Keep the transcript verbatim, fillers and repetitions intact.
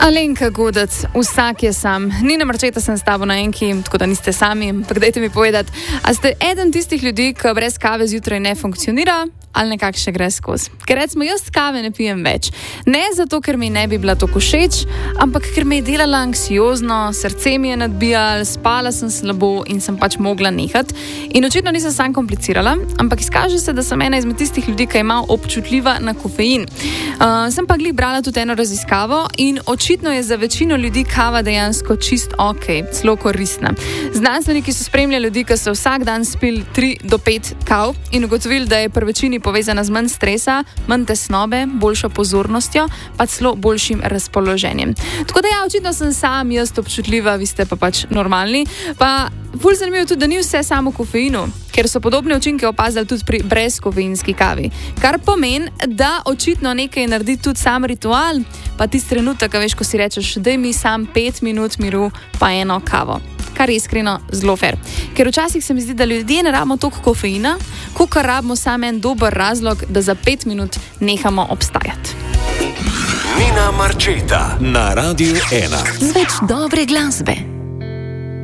Alenka Godec, vsak je sam. Nina Marčeta sem s tabo na enki, tako da niste sami. Ampak dajte mi povedati, a ste eden tistih ljudi, ki brez kave zjutraj ne funkcionira, ali nekako še gre skozi? Ker recimo jaz kave ne pijem več. Ne zato, ker mi ne bi bila to všeč, ampak ker me je delala anksiozno, srce mi je nadbijalo, spala sem slabo in sem pač mogla nehati. In očitno nisem sam komplicirala, ampak izkaže se, da sem ena izmed tistih ljudi, ki je malo občutljiva na kofein. Uh, sem pa glih brala tudi eno raziskavo in očitno je za večino ljudi kava dejansko čist ok, celo koristna. Znanstveniki so spremljali ljudi, ki so vsak dan spili tri do pet kav in ugotovili, da je pri večini povezana z manj stresa, manj tesnobe, boljšo pozornostjo, pa celo boljšim razpoloženjem. Tako da ja, očitno sem sam, jaz občutljiva, vi ste pa pač normalni. Pa ful zanimivo tudi, da ni vse samo v kofeinu, ker so podobne učinke opazili tudi pri brezkofeinski kavi. Kar pomeni, da očitno nekaj naredi tudi sam ritual, pa tisti trenutek, veš, ko si rečeš, daj mi sam pet minut miru, pa eno kavo. Kar je iskreno zelo fair. Ker včasih se mi zdi, da ljudje ne rabimo toliko kofeina, kolikor rabimo samo en dober razlog, da za pet minut nehamo obstajati. Nina Marčeta na Radiu ena. Z več dobre glasbe.